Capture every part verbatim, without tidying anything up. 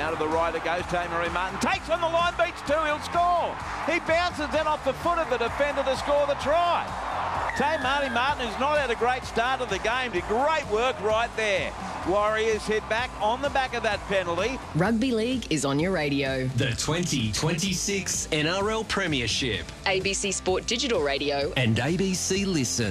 Now to the right it goes. Tay Murray Martin takes on the line, beats two, he'll score. He bounces then off the foot of the defender to score the try. Tay Murray Martin, who's not had a great start of the game, did great work right there. Warriors head back on the back of that penalty. Rugby League is on your radio. The twenty twenty-six N R L Premiership. A B C Sport Digital Radio. And A B C Listen.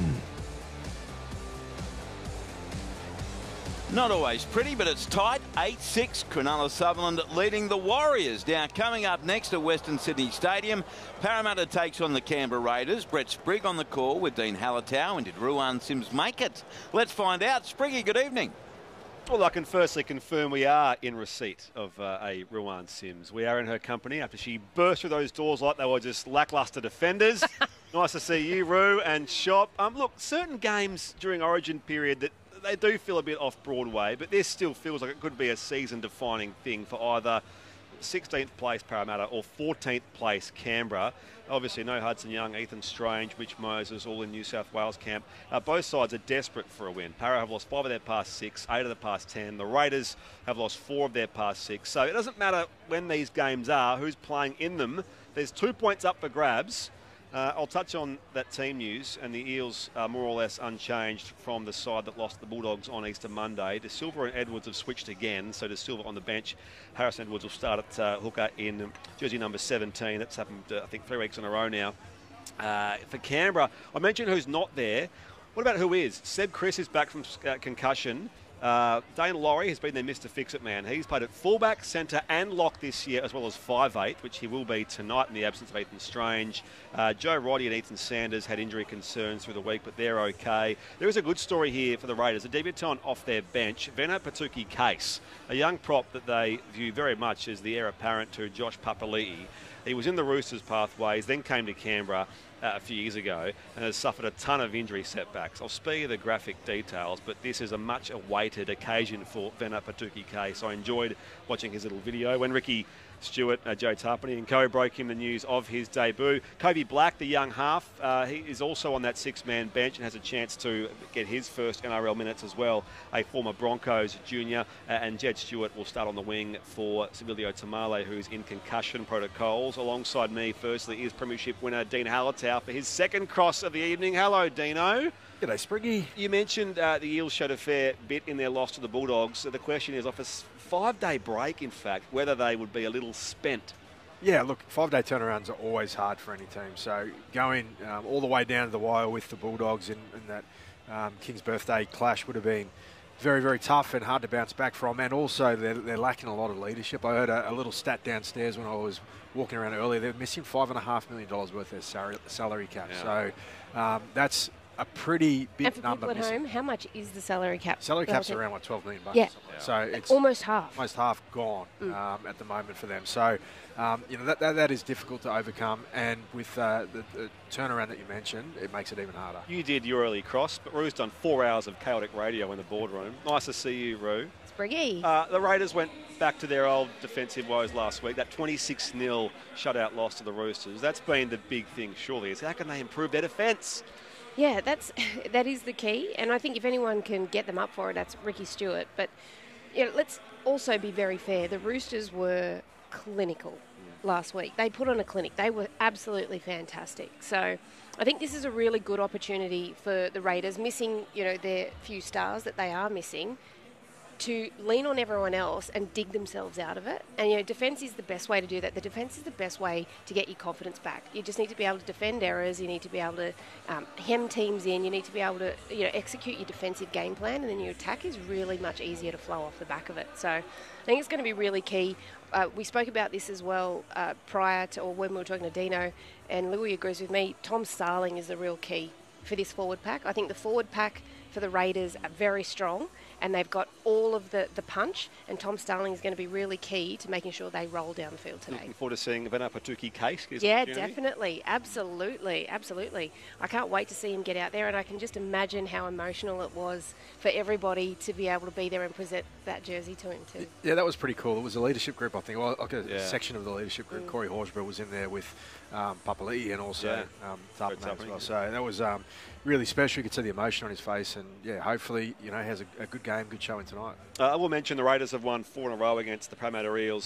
Not always pretty, but it's tight. eight six, Cronulla Sutherland leading the Warriors. Now, coming up next at Western Sydney Stadium, Parramatta takes on the Canberra Raiders. Brett Sprigg on the call with Dean Hallertau. And did Ruan Sims make it? Let's find out. Spriggy, good evening. Well, I can firstly confirm we are in receipt of uh, a Ruan Sims. We are in her company after she burst through those doors like they were just lacklustre defenders. Nice to see you, Roo, and Shop. Um, look, certain games during Origin period that they do feel a bit off Broadway, but this still feels like it could be a season-defining thing for either sixteenth place Parramatta or fourteenth place Canberra. Obviously, no Hudson Young, Ethan Strange, Mitch Moses, all in New South Wales camp. Uh, both sides are desperate for a win. Parra have lost five of their past six, eight of the past ten. The Raiders have lost four of their past six. So it doesn't matter when these games are, who's playing in them. There's two points up for grabs. Uh, I'll touch on that team news, and the Eels are more or less unchanged from the side that lost the Bulldogs on Easter Monday. De Silva and Edwards have switched again, so De Silva on the bench. Harrison Edwards will start at uh, hooker in jersey number seventeen. That's happened, uh, I think, three weeks in a row now. Uh, for Canberra, I mentioned who's not there. What about who is? Seb Chris is back from uh, concussion. Uh, Dane Laurie has been their Mister Fix-It man. He's played at fullback, centre and lock this year, as well as five eight, which he will be tonight in the absence of Ethan Strange. Uh, Joe Roddy and Ethan Sanders had injury concerns through the week, but they're okay. There is a good story here for the Raiders. A debutant off their bench, Vena Patuki Case, a young prop that they view very much as the heir apparent to Josh Papali'i. He was in the Roosters pathways, then came to Canberra uh, a few years ago and has suffered a ton of injury setbacks. I'll spare you the graphic details, but this is a much awaited occasion for Vena Patuki Case. I enjoyed watching his little video when Ricky Stewart, uh, Joe Tarpany and co broke him the news of his debut. Kobe Black, the young half, uh, he is also on that six-man bench and has a chance to get his first N R L minutes as well. A former Broncos junior, uh, and Jed Stewart will start on the wing for Civilio Tamale, who's in concussion protocols. Alongside me, firstly, is Premiership winner Dean Hallertau for his second cross of the evening. Hello, Dino. G'day, Spriggy. You mentioned uh, the Eels showed a fair bit in their loss to the Bulldogs. So the question is, off a five-day break, in fact, whether they would be a little spent. Yeah, look, five-day turnarounds are always hard for any team. So going um, all the way down to the wire with the Bulldogs in, in that um, King's birthday clash would have been very, very tough and hard to bounce back from. And also, they're, they're lacking a lot of leadership. I heard a, a little stat downstairs when I was walking around earlier. They're missing five point five million dollars worth of their salary, salary cap. Yeah. So um, that's a pretty big and for number. people at home, how much is the salary cap? Salary cap's around what twelve million bucks. Yeah. yeah. So it's almost half. Almost half gone mm. um, at the moment for them. So um, you know that, that that is difficult to overcome, and with uh, the, the turnaround that you mentioned, it makes it even harder. You did your early cross, but Roo's done four hours of chaotic radio in the boardroom. Nice to see you, Roo. Spriggy. Uh, the Raiders went back to their old defensive woes last week. That twenty-six nil shutout loss to the Roosters. That's been the big thing, surely, is how can they improve their defence? Yeah, that's that is the key, and I think if anyone can get them up for it, that's Ricky Stewart. But you know, let's also be very fair. The Roosters were clinical last week. They put on a clinic. They were absolutely fantastic. So I think this is a really good opportunity for the Raiders, missing you know their few stars that they are missing, to lean on everyone else and dig themselves out of it. And, you know, defence is the best way to do that. The defence is the best way to get your confidence back. You just need to be able to defend errors. You need to be able to um, hem teams in. You need to be able to, you know, execute your defensive game plan, and then your attack is really much easier to flow off the back of it. So I think it's going to be really key. Uh, we spoke about this as well uh, prior to, or when we were talking to Dino, and Louis agrees with me, Tom Starling is the real key for this forward pack. I think the forward pack for the Raiders are very strong, and they've got all of the, the punch, and Tom Starling is going to be really key to making sure they roll down the field today. Looking forward to seeing Vena Patuki Case. Yeah, definitely. Absolutely. Absolutely. I can't wait to see him get out there, and I can just imagine how emotional it was for everybody to be able to be there and present that jersey to him too. Yeah, that was pretty cool. It was a leadership group, I think. Well, like a yeah. section of the leadership group. Mm. Corey Horsburgh was in there with um, Papali'i and also yeah. um, Tarpany as well. So that was um, really special. You could see the emotion on his face, and yeah, hopefully, you know, has a, a good game, good showing tonight. Uh, I will mention the Raiders have won four in a row against the Parramatta Eels.